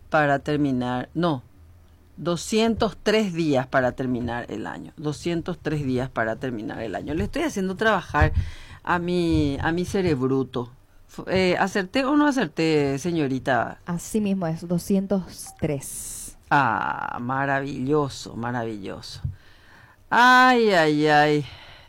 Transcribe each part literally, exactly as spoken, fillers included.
para terminar, no, doscientos tres días para terminar el año, doscientos tres días para terminar el año. Le estoy haciendo trabajar a mi, a mi cerebruto. Eh, ¿Acerté o no acerté, señorita? Así mismo es, doscientos tres. Ah, maravilloso, maravilloso. Ay, ay, ay.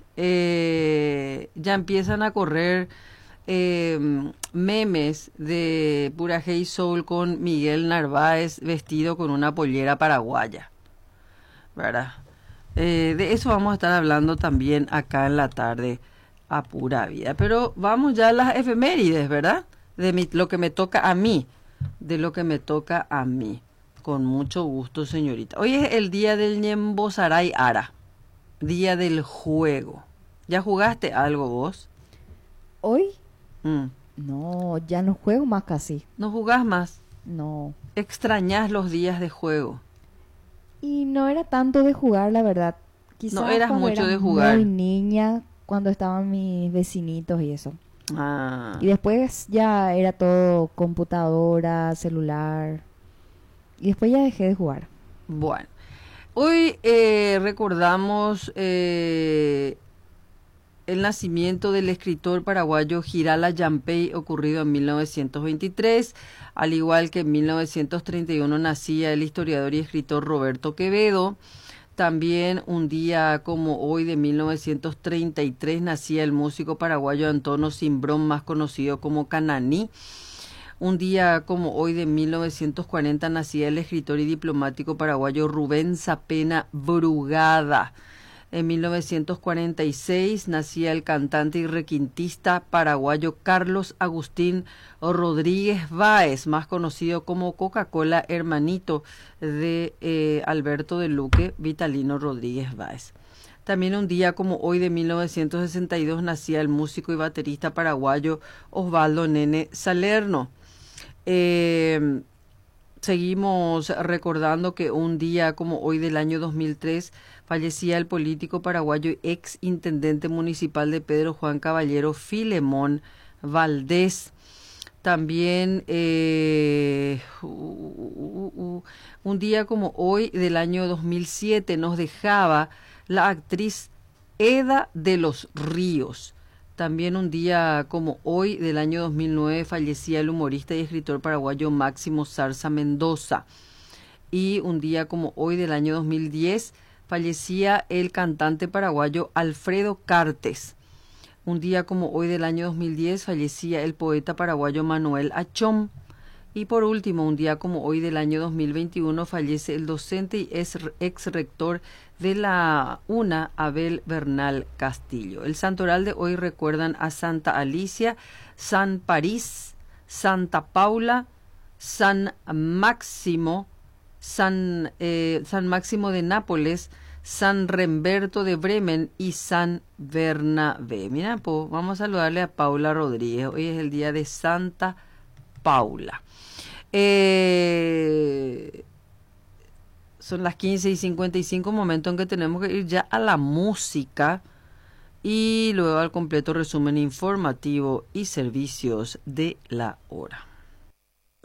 Eh, ya empiezan a correr eh, memes de Pura Hey Soul con Miguel Narváez vestido con una pollera paraguaya, ¿verdad? Eh, de eso vamos a estar hablando también acá en la tarde a Pura Vida. Pero vamos ya a las efemérides, ¿verdad? De mi, lo que me toca a mí, de lo que me toca a mí. Con mucho gusto, señorita. Hoy es el día del Ñembozaray Ara, día del juego. ¿Ya jugaste algo vos? ¿Hoy? Mm. No, ya no juego más casi. ¿No jugás más? No. ¿Extrañás los días de juego? Y no era tanto de jugar, la verdad. Quizás No eras cuando mucho era de jugar. muy niña, cuando estaban mis vecinitos y eso. Ah. Y después ya era todo computadora, celular. Y después ya dejé de jugar. Bueno, hoy eh, recordamos eh, el nacimiento del escritor paraguayo Girala Yampey, ocurrido en mil novecientos veintitrés, al igual que en mil novecientos treinta y uno nacía el historiador y escritor Roberto Quevedo. También un día como hoy de mil novecientos treinta y tres nacía el músico paraguayo Antonio Cimbrón, más conocido como Cananí. Un día como hoy de mil novecientos cuarenta nacía el escritor y diplomático paraguayo Rubén Sapena Brugada. En mil novecientos cuarenta y seis nacía el cantante y requintista paraguayo Carlos Agustín Rodríguez Báez, más conocido como Coca-Cola, hermanito de eh, Alberto de Luque, Vitalino Rodríguez Báez. También un día como hoy de mil novecientos sesenta y dos nacía el músico y baterista paraguayo Osvaldo Nene Salerno. Eh, seguimos recordando que un día como hoy del año dos mil tres fallecía el político paraguayo y ex intendente municipal de Pedro Juan Caballero, Filemón Valdés. También eh, uh, uh, uh, un día como hoy del año dos mil siete nos dejaba la actriz Eda de los Ríos. También un día como hoy del año dos mil nueve fallecía el humorista y escritor paraguayo Máximo Zarza Mendoza. Y un día como hoy del año dos mil diez fallecía el cantante paraguayo Alfredo Cartes. Un día como hoy del año dos mil diez fallecía el poeta paraguayo Manuel Achón. Y por último, un día como hoy del año dos mil veintiuno fallece el docente y ex rector de la UNA, Abel Bernal Castillo. El santoral de hoy recuerdan a Santa Alicia, San París, Santa Paula, San Máximo, San, eh, San Máximo de Nápoles, San Remberto de Bremen y San Bernabé. Mira, pues, vamos a saludarle a Paula Rodríguez. Hoy es el día de Santa Paula. Eh, son las quince y cincuenta y cinco, momento en que tenemos que ir ya a la música y luego al completo resumen informativo y servicios de la hora.